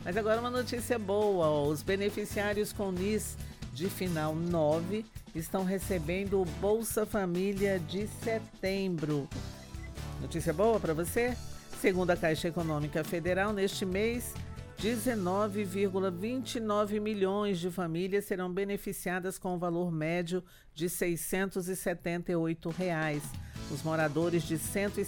Mas agora uma notícia boa, ó. Os beneficiários com NIS de final 9 estão recebendo o Bolsa Família de setembro. Notícia boa para você? Segundo a Caixa Econômica Federal, neste mês, 19,29 milhões de famílias serão beneficiadas com o valor médio de R$ 678. Os moradores de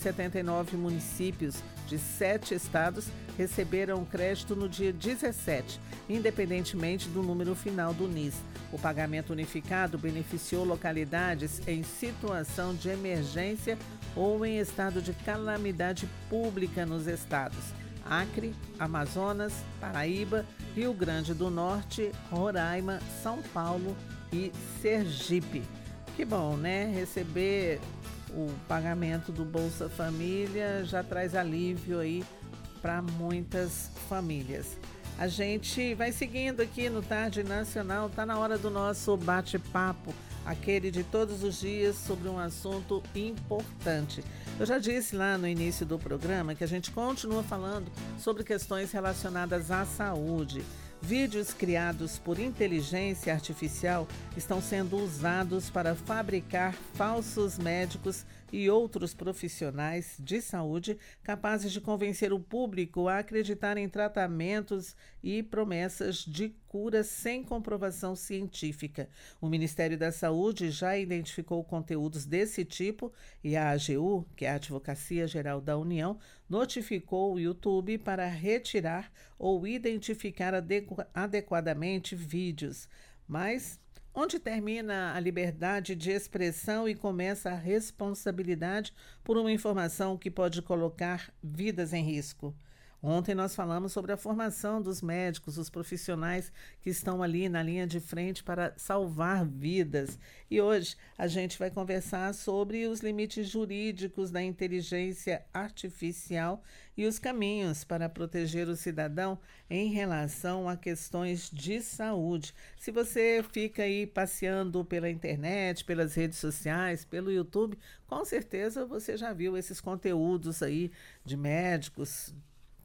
179 municípios de 7 estados receberam o crédito no dia 17, independentemente do número final do NIS. O pagamento unificado beneficiou localidades em situação de emergência ou em estado de calamidade pública nos estados Acre, Amazonas, Paraíba, Rio Grande do Norte, Roraima, São Paulo e Sergipe. Que bom, né? Receber o pagamento do Bolsa Família já traz alívio aí para muitas famílias. A gente vai seguindo aqui no Tarde Nacional, tá na hora do nosso bate-papo, aquele de todos os dias sobre um assunto importante. Eu já disse lá no início do programa que a gente continua falando sobre questões relacionadas à saúde. Vídeos criados por inteligência artificial estão sendo usados para fabricar falsos médicos e outros profissionais de saúde capazes de convencer o público a acreditar em tratamentos e promessas de cura sem comprovação científica. O Ministério da Saúde já identificou conteúdos desse tipo e a AGU, que é a Advocacia Geral da União, notificou o YouTube para retirar ou identificar adequadamente vídeos. Mas onde termina a liberdade de expressão e começa a responsabilidade por uma informação que pode colocar vidas em risco? Ontem nós falamos sobre a formação dos médicos, os profissionais que estão ali na linha de frente para salvar vidas. E hoje a gente vai conversar sobre os limites jurídicos da inteligência artificial e os caminhos para proteger o cidadão em relação a questões de saúde. Se você fica aí passeando pela internet, pelas redes sociais, pelo YouTube, com certeza você já viu esses conteúdos aí de médicos,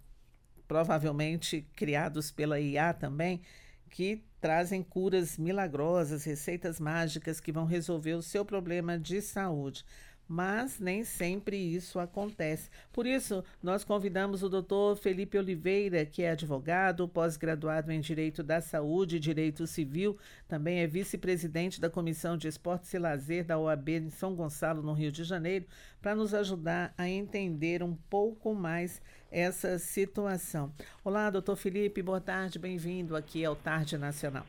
provavelmente criados pela IA também, que trazem curas milagrosas, receitas mágicas que vão resolver o seu problema de saúde. Mas nem sempre isso acontece. Por isso, nós convidamos o Dr. Felipe Oliveira, que é advogado, pós-graduado em Direito da Saúde e Direito Civil, também é vice-presidente da Comissão de Esportes e Lazer da OAB em São Gonçalo, no Rio de Janeiro, para nos ajudar a entender um pouco mais essa situação. Olá, doutor Felipe, boa tarde, bem-vindo aqui ao Tarde Nacional.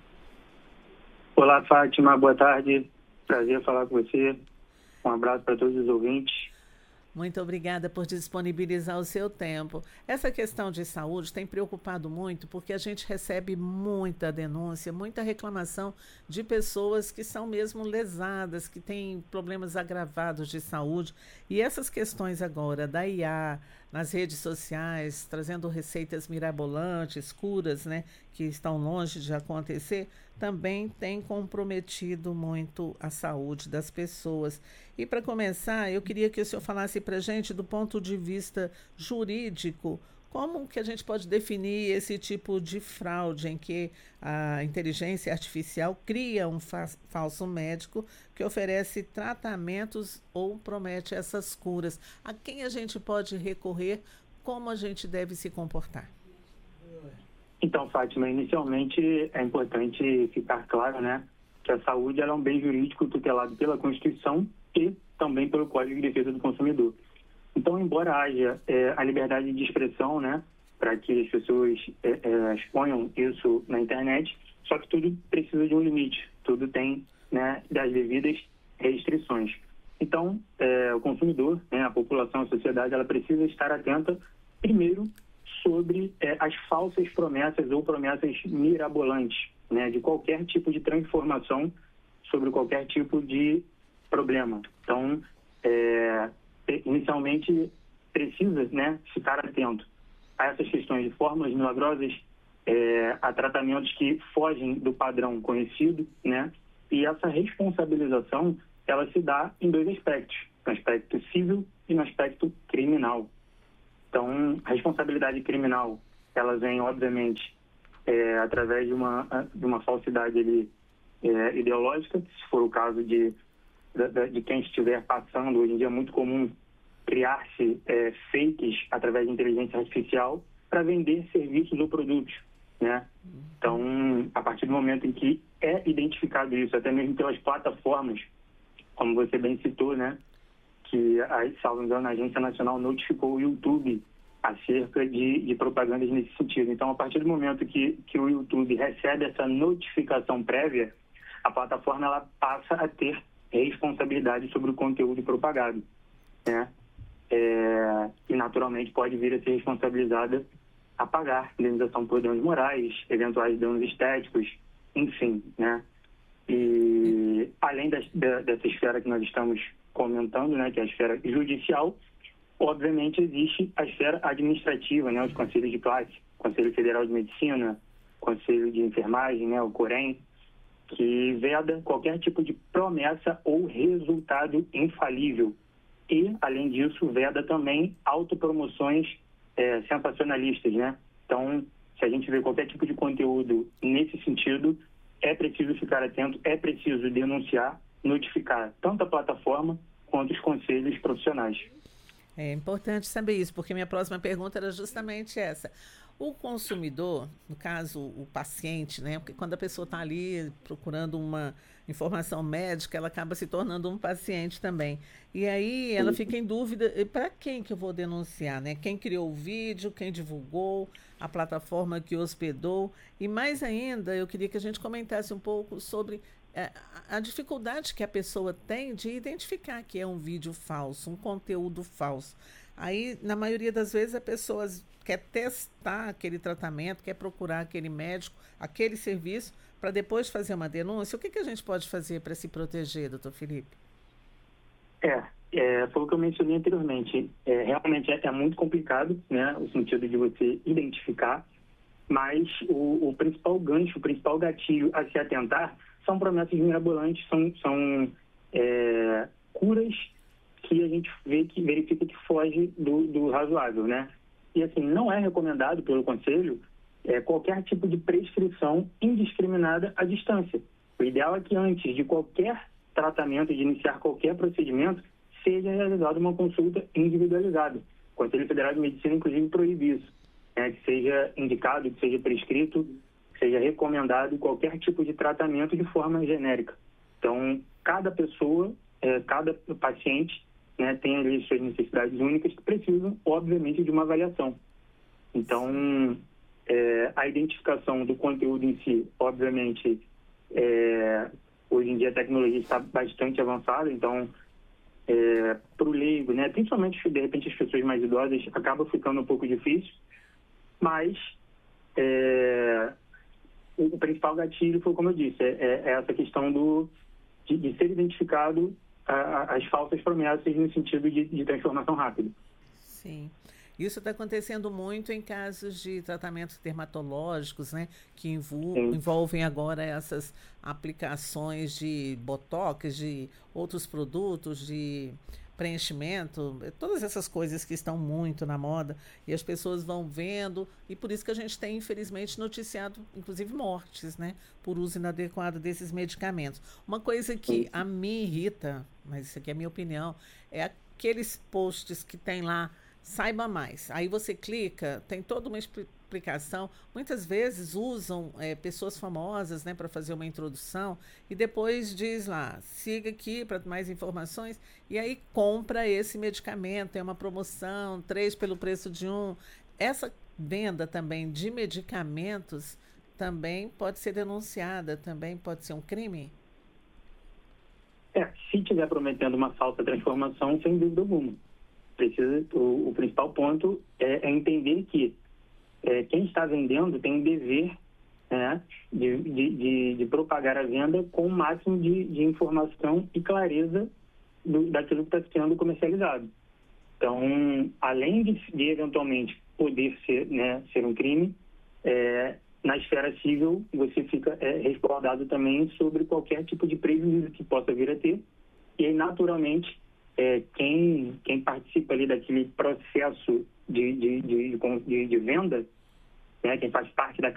Olá, Fátima, boa tarde, prazer falar com você. Um abraço para todos os ouvintes. Muito obrigada por disponibilizar o seu tempo. Essa questão de saúde tem preocupado muito porque a gente recebe muita denúncia, muita reclamação de pessoas que são mesmo lesadas, que têm problemas agravados de saúde. E essas questões agora da IA, nas redes sociais, trazendo receitas mirabolantes, curas, né, que estão longe de acontecer, também tem comprometido muito a saúde das pessoas. E para começar, eu queria que o senhor falasse para a gente, do ponto de vista jurídico, como que a gente pode definir esse tipo de fraude em que a inteligência artificial cria um falso médico que oferece tratamentos ou promete essas curas? A quem a gente pode recorrer? Como a gente deve se comportar? Então, Fátima, inicialmente é importante ficar claro, né, que a saúde ela é um bem jurídico tutelado pela Constituição e também pelo Código de Defesa do Consumidor. Então, embora haja a liberdade de expressão, né, para que as pessoas exponham isso na internet, só que tudo precisa de um limite, tudo tem, né, das devidas restrições. Então, o consumidor, né, a população, a sociedade, ela precisa estar atenta, primeiro, sobre as falsas promessas ou promessas mirabolantes, né, de qualquer tipo de transformação sobre qualquer tipo de problema. Então, inicialmente, precisa, né, ficar atento a essas questões de fórmulas milagrosas, a tratamentos que fogem do padrão conhecido, né, e essa responsabilização, ela se dá em dois aspectos, no aspecto civil e no aspecto criminal. Então, a responsabilidade criminal elas vêm, obviamente, através de uma falsidade ali, ideológica, se for o caso de quem estiver passando. Hoje em dia é muito comum criar-se fakes através de inteligência artificial para vender serviços ou produtos, né? Então, a partir do momento em que é identificado isso, até mesmo pelas plataformas, como você bem citou, né, que, salvo engano, a Agência Nacional notificou o YouTube acerca de propagandas nesse sentido. Então, a partir do momento que o YouTube recebe essa notificação prévia, a plataforma ela passa a ter responsabilidade sobre o conteúdo propagado, né? E, naturalmente, pode vir a ser responsabilizada a pagar indenização por danos morais, eventuais danos estéticos, enfim, né? E, além dessa esfera que nós estamos comentando, né, que é a esfera judicial, obviamente existe a esfera administrativa, né, os conselhos de classe, Conselho Federal de Medicina, Conselho de Enfermagem, né, o COREN, que veda qualquer tipo de promessa ou resultado infalível. E, além disso, veda também autopromoções sensacionalistas, né? Então, se a gente vê qualquer tipo de conteúdo nesse sentido, é preciso ficar atento, é preciso denunciar, notificar tanto a plataforma quanto os conselhos profissionais. É importante saber isso, porque minha próxima pergunta era justamente essa. O consumidor, no caso o paciente, né? Porque quando a pessoa está ali procurando uma informação médica, ela acaba se tornando um paciente também. E aí ela fica em dúvida, para quem que eu vou denunciar, né? Quem criou o vídeo, quem divulgou, a plataforma que hospedou. E mais ainda, eu queria que a gente comentasse um pouco sobre a dificuldade que a pessoa tem de identificar que é um vídeo falso, um conteúdo falso. Aí, na maioria das vezes, a pessoa quer testar aquele tratamento, quer procurar aquele médico, aquele serviço, para depois fazer uma denúncia. O que a gente pode fazer para se proteger, doutor Felipe? Foi o que eu mencionei anteriormente. Realmente é muito complicado, né, o sentido de você identificar, mas o principal gancho, o principal gatilho a se atentar são promessas mirabolantes, são curas que a gente verifica que foge do razoável, né? E, assim, não é recomendado pelo Conselho qualquer tipo de prescrição indiscriminada à distância. O ideal é que antes de qualquer tratamento, de iniciar qualquer procedimento, seja realizada uma consulta individualizada. O Conselho Federal de Medicina, inclusive, proíbe isso, né? Que seja indicado, que seja prescrito, que seja recomendado qualquer tipo de tratamento de forma genérica. Então, cada pessoa, cada paciente, né, tem ali suas necessidades únicas que precisam, obviamente, de uma avaliação. Então, a identificação do conteúdo em si, obviamente, hoje em dia a tecnologia está bastante avançada, então, para o leigo, né, principalmente, de repente, as pessoas mais idosas, acaba ficando um pouco difícil, mas o principal gatilho foi, como eu disse, essa questão de ser identificado as falsas promessas no sentido de transformação rápida. Sim. Isso está acontecendo muito em casos de tratamentos dermatológicos, né? Que envolvem agora essas aplicações de botox, de outros produtos, de preenchimento, todas essas coisas que estão muito na moda e as pessoas vão vendo, e por isso que a gente tem, infelizmente, noticiado, inclusive, mortes, né? Por uso inadequado desses medicamentos. Uma coisa que a me irrita, mas isso aqui é a minha opinião, é aqueles posts que tem lá, saiba mais. Aí você clica, tem toda uma explicação. Muitas vezes usam pessoas famosas, né, para fazer uma introdução e depois diz lá, siga aqui para mais informações, e aí compra esse medicamento, é uma promoção, 3 pelo preço de 1. Essa venda também de medicamentos também pode ser denunciada, também pode ser um crime? Se estiver prometendo uma falsa transformação, sem dúvida alguma. O principal ponto é entender que quem está vendendo tem o dever, né, de propagar a venda com o máximo de informação e clareza daquilo que está sendo comercializado. Então, além de eventualmente poder ser um crime, na esfera civil você fica resguardado também sobre qualquer tipo de prejuízo que possa vir a ter, e aí, naturalmente, quem participa ali daquele processo de venda né, quem faz parte da